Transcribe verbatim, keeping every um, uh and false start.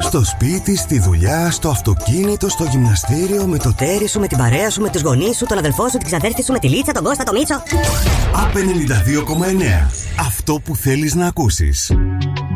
Στο σπίτι, στη δουλειά, στο αυτοκίνητο, στο γυμναστήριο, με το τέρι σου, με την παρέα σου, με τους γονείς σου, τον αδελφό σου, την ξαδέρφη σου, με τη Λίτσα, τον Κώστα, τον Μίτσο. Απ' ενενήντα δύο κόμμα εννέα. Αυτό που θέλεις να ακούσεις.